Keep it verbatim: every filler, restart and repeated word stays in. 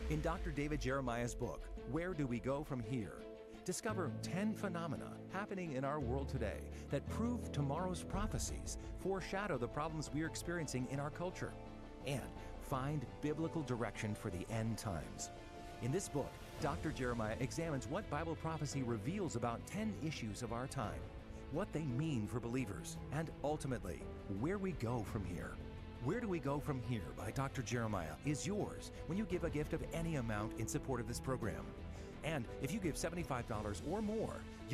In Doctor David Jeremiah's book, Where Do We Go From Here? Discover ten phenomena happening in our world today that prove tomorrow's prophecies, foreshadow the problems we're experiencing in our culture, and find biblical direction for the end times. In this book, Doctor Jeremiah examines what Bible prophecy reveals about ten issues of our time, what they mean for believers, and ultimately, where we go from here. Where Do We Go From Here by Doctor Jeremiah is yours when you give a gift of any amount in support of this program. And if you give seventy-five dollars or more,